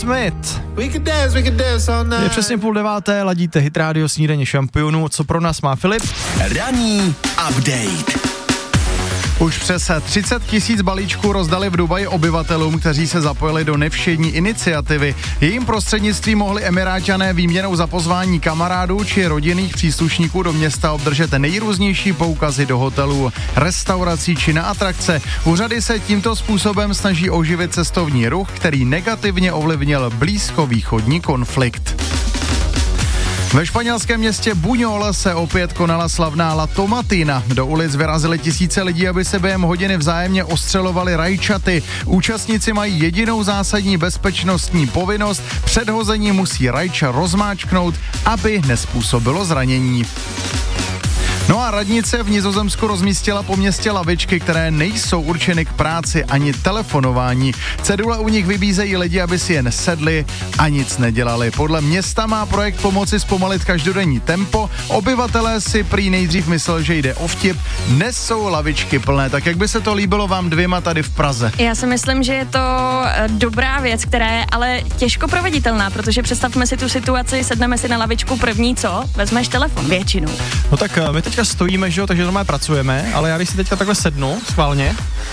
Smith. Je přesně 8:30, ladíte Hit Radio Snídaně šampionů. Co pro nás má Filip? Ranní update. Už přes 30 000 balíčků rozdali v Dubaji obyvatelům, kteří se zapojili do nevšední iniciativy. Jejím prostřednictvím mohli Emiráťané výměnou za pozvání kamarádů či rodinných příslušníků do města obdržet nejrůznější poukazy do hotelů, restaurací či na atrakce. Úřady se tímto způsobem snaží oživit cestovní ruch, který negativně ovlivnil blízkovýchodní konflikt. Ve španělském městě Buñol se opět konala slavná La Tomatina. Do ulic vyrazili tisíce lidí, aby se během hodiny vzájemně ostřelovali rajčaty. Účastníci mají jedinou zásadní bezpečnostní povinnost. Před hozením musí rajča rozmáčknout, aby nezpůsobilo zranění. No a radnice v Nizozemsku rozmístila po městě lavičky, které nejsou určeny k práci ani telefonování. Cedule u nich vybízejí lidi, aby si jen sedli a nic nedělali. Podle města má projekt pomoci zpomalit každodenní tempo. Obyvatelé si prý nejdřív mysleli, že jde o vtip. Dnes jsou lavičky plné. Tak jak by se to líbilo vám dvěma tady v Praze? Já si myslím, že je to dobrá věc, která je ale těžko proveditelná, protože představme si tu situaci, sedneme si na lavičku první, co? Vezmeš telefon většinou. No tak my teďka stojíme, že jo, takže normálně pracujeme, ale já když si teďka takhle sednu, schválně.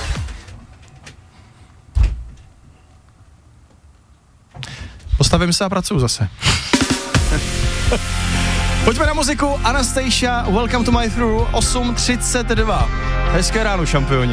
Postavím se a pracuju zase. Pojďme na muziku. Anastasia, Welcome to my through, 8:32. Hezké ráno, šampioni.